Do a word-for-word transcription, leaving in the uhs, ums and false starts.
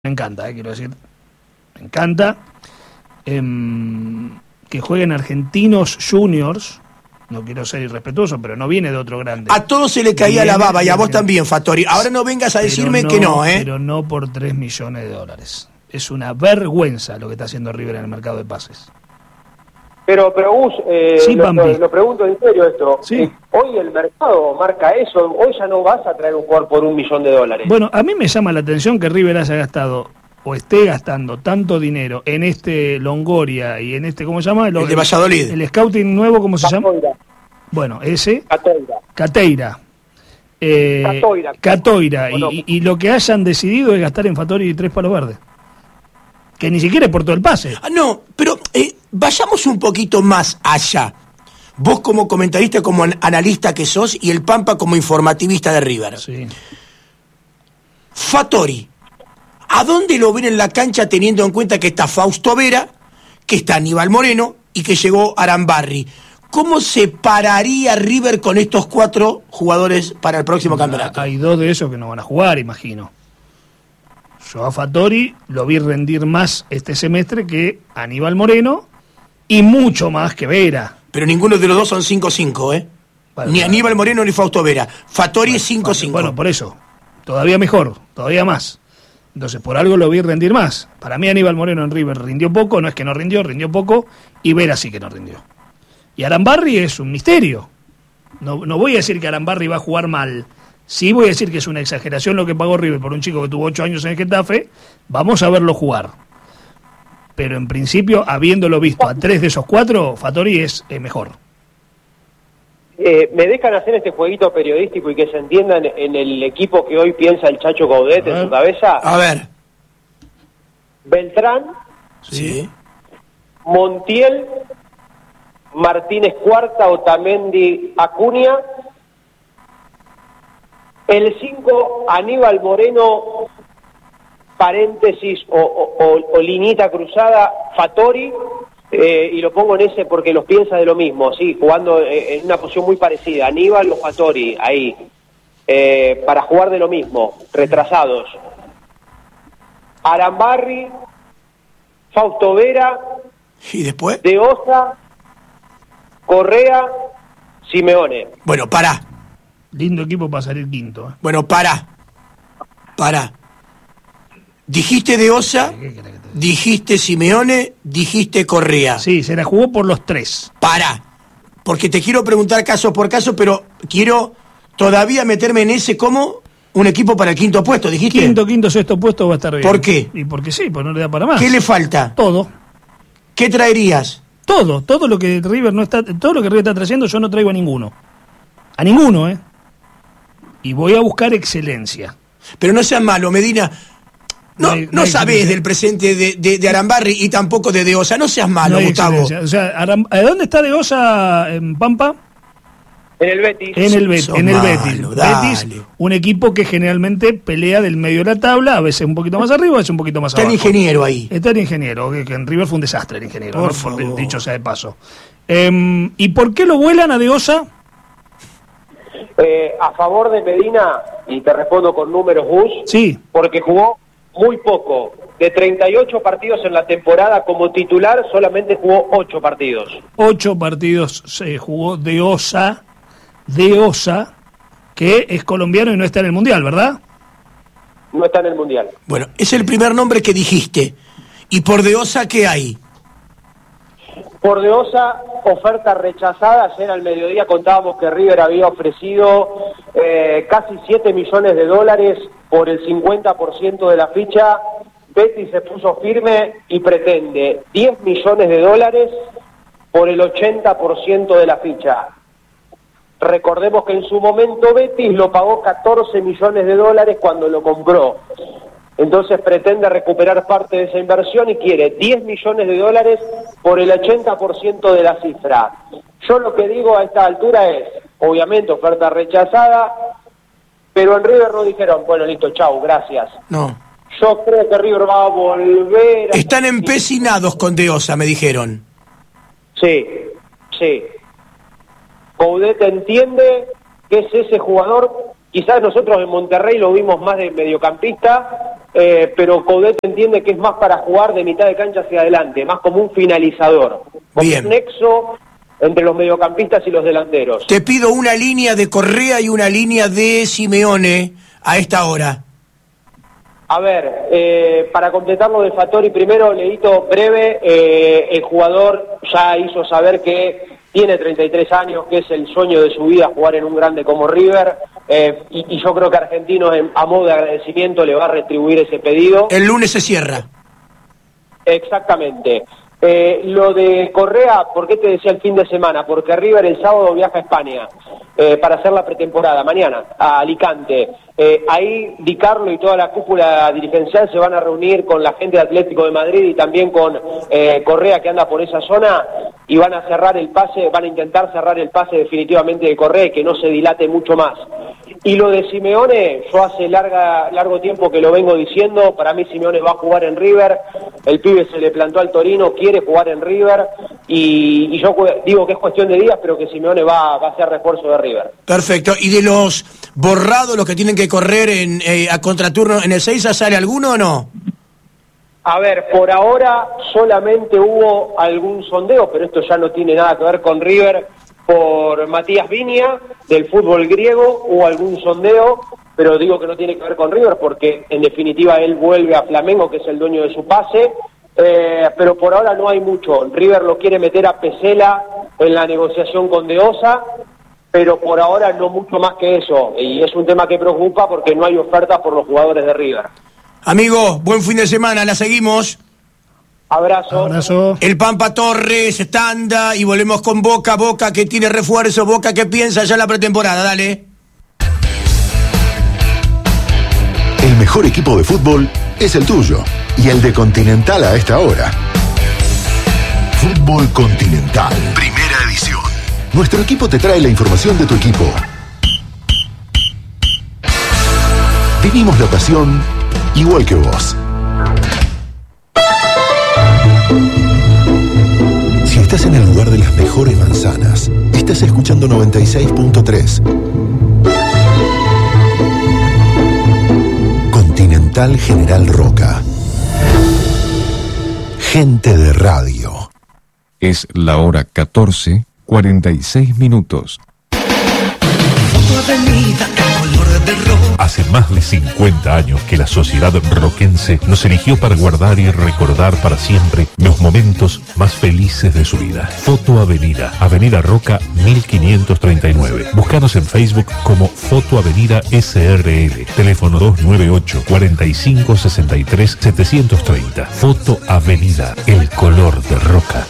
Me encanta, eh, quiero decir, me encanta eh, que jueguen argentinos juniors. No quiero ser irrespetuoso, pero no viene de otro grande. A todos se le caía viene la baba y a vos también, Fattori. Ahora no vengas a decirme no, que no, ¿eh? Pero no por tres millones de dólares. Es una vergüenza lo que está haciendo River en el mercado de pases. Pero, pero Gus, eh, sí, lo, lo, lo pregunto en serio esto. Sí. Eh, hoy el mercado marca eso. Hoy ya no vas a traer un jugador por un millón de dólares. Bueno, a mí me llama la atención que River haya gastado o esté gastando tanto dinero en este Longoria y en este, ¿cómo se llama? El, el de Valladolid. El, el scouting nuevo, ¿cómo se Catoira. llama? Bueno, ese. Catoira. Cateira. Eh, Catoira. Catoira. Y, y, y lo que hayan decidido es gastar en Fattori tres palos verdes. Que ni siquiera es por todo el pase. Ah, no, pero eh, vayamos un poquito más allá. Vos como comentarista, como an- analista que sos, y el Pampa como informativista de River. Sí. Fattori, ¿a dónde lo ven en la cancha teniendo en cuenta que está Fausto Vera, que está Aníbal Moreno y que llegó Arambarri? ¿Cómo se pararía River con estos cuatro jugadores para el próximo campeonato? Hay dos de esos que no van a jugar, imagino. Yo a Fattori lo vi rendir más este semestre que Aníbal Moreno y mucho más que Vera. Pero ninguno de los dos son cinco cinco, ¿eh? Bueno, ni claro. Aníbal Moreno ni Fausto Vera. Fattori bueno, es cinco cinco. Bueno, por eso. Todavía mejor, todavía más. Entonces, por algo lo vi rendir más. Para mí Aníbal Moreno en River rindió poco, no es que no rindió, rindió poco, y Vera sí que no rindió. Y Arambarri es un misterio. No, no voy a decir que Arambarri va a jugar mal. Sí voy a decir que es una exageración lo que pagó River por un chico que tuvo ocho años en el Getafe. Vamos a verlo jugar. Pero en principio, habiéndolo visto a tres de esos cuatro, Fattori es eh, mejor. Eh, ¿Me dejan hacer este jueguito periodístico y que se entiendan en el equipo que hoy piensa el Chacho Coudet en su cabeza? A ver. Beltrán. Sí. Montiel. Martínez Cuarta, Otamendi, Acuña. El cinco, Aníbal Moreno, paréntesis o, o, o, o linita cruzada, Fattori, eh, y lo pongo en ese porque los piensa de lo mismo, sí, jugando eh, en una posición muy parecida, Aníbal o Fattori, ahí, eh, para jugar de lo mismo, retrasados. Arambarri, Fausto Vera, ¿y después? De Osa, Correa, Simeone. Bueno, pará. Lindo equipo para salir quinto. ¿eh? Bueno, pará. Pará. Dijiste De Osa, dijiste Simeone, dijiste Correa. Sí, se la jugó por los tres. Pará. Porque te quiero preguntar caso por caso, pero quiero todavía meterme en ese como un equipo para el quinto puesto, dijiste. Quinto, quinto, sexto puesto va a estar bien. ¿Por qué? Y porque sí, pues no le da para más. ¿Qué le falta? Todo. ¿Qué traerías? Todo, todo lo que River no está, todo lo que River está trayendo, yo no traigo a ninguno. A ninguno, ¿eh? Y voy a buscar excelencia. Pero no seas malo, Medina. No, no, hay, no, no sabés del presente de, de, de Arambarri y tampoco de De Osa. No seas malo, no Gustavo. O sea, Aram, ¿dónde está De Osa en Pampa? En el Betis. En el, Bet, en el malo, Betis. Dale. Betis, un equipo que generalmente pelea del medio de la tabla, a veces un poquito más arriba, a veces un poquito más está abajo. Está el ingeniero ahí. Está el ingeniero, que, que en River fue un desastre el ingeniero, por ¿no? favor. Dicho sea de paso. Eh, ¿Y por qué lo vuelan a De Osa? Eh, a favor de Medina, y te respondo con números, Gus, sí. Porque jugó muy poco. De treinta y ocho partidos en la temporada como titular, solamente jugó ocho partidos. ocho partidos se jugó De Osa, De Osa, que es colombiano y no está en el Mundial, ¿verdad? No está en el Mundial. Bueno, es el primer nombre que dijiste. ¿Y por De Osa qué hay? Por De Osa, oferta rechazada. Ayer al mediodía contábamos que River había ofrecido eh, casi siete millones de dólares por el cincuenta por ciento de la ficha. Betis se puso firme y pretende diez millones de dólares por el ochenta por ciento de la ficha. Recordemos que en su momento Betis lo pagó catorce millones de dólares cuando lo compró. Entonces pretende recuperar parte de esa inversión y quiere diez millones de dólares por el ochenta por ciento de la cifra. Yo lo que digo a esta altura es, obviamente, oferta rechazada, pero en River no dijeron, bueno, listo, chau, gracias. No. Yo creo que River va a volver a... Están empecinados con De Osa, me dijeron. Sí, sí. Coudet entiende que es ese jugador. Quizás nosotros en Monterrey lo vimos más de mediocampista, eh, pero Coudet entiende que es más para jugar de mitad de cancha hacia adelante, más como un finalizador, como Bien. un nexo entre los mediocampistas y los delanteros. Te pido una línea de Correa y una línea de Simeone a esta hora. A ver, eh, para completarlo de Fattori, primero, Leito, breve, eh, el jugador ya hizo saber que tiene treinta y tres años, que es el sueño de su vida jugar en un grande como River, eh, y, y yo creo que Argentinos, en, a modo de agradecimiento, le va a retribuir ese pedido. El lunes se cierra. Exactamente. Eh, lo de Correa, ¿por qué te decía el fin de semana? Porque River el sábado viaja a España eh, para hacer la pretemporada, mañana, a Alicante. Eh, ahí Di Carlo y toda la cúpula dirigencial se van a reunir con la gente de Atlético de Madrid y también con eh, Correa, que anda por esa zona, y van a cerrar el pase, van a intentar cerrar el pase definitivamente de Correa y que no se dilate mucho más. Y lo de Simeone, yo hace larga, largo tiempo que lo vengo diciendo, para mí Simeone va a jugar en River, el pibe se le plantó al Torino, quiere jugar en River, y, y yo digo que es cuestión de días, pero que Simeone va, va a ser refuerzo de River. Perfecto. ¿Y de los borrados, los que tienen que correr en, eh, a contraturno en el Seiza, sale alguno o no? A ver, por ahora solamente hubo algún sondeo, pero esto ya no tiene nada que ver con River. Por Matías Viña, del fútbol griego, hubo algún sondeo, pero digo que no tiene que ver con River porque en definitiva él vuelve a Flamengo, que es el dueño de su pase, eh, pero por ahora no hay mucho. River lo quiere meter a Pesela en la negociación con De Osa, pero por ahora no mucho más que eso, y es un tema que preocupa porque no hay ofertas por los jugadores de River. Amigo, buen fin de semana, la seguimos. Abrazo. Abrazo. El Pampa Torres, Tanda, y volvemos con Boca, Boca que tiene refuerzo, Boca que piensa ya en la pretemporada, dale. El mejor equipo de fútbol es el tuyo, y el de Continental a esta hora. Fútbol Continental, primera edición. Nuestro equipo te trae la información de tu equipo. Vivimos la pasión igual que vos. Si estás en el lugar de las mejores manzanas, estás escuchando noventa y seis punto tres. Continental General Roca. Gente de radio. Es la hora catorce, cuarenta y seis minutos. Hace más de cincuenta años que la sociedad roquense nos eligió para guardar y recordar para siempre los momentos más felices de su vida. Foto Avenida, Avenida Roca mil quinientos treinta y nueve. Búscanos en Facebook como Foto Avenida S R L. Teléfono dos nueve ocho, cuarenta y cinco, sesenta y tres, setecientos treinta. Foto Avenida, el color de Roca.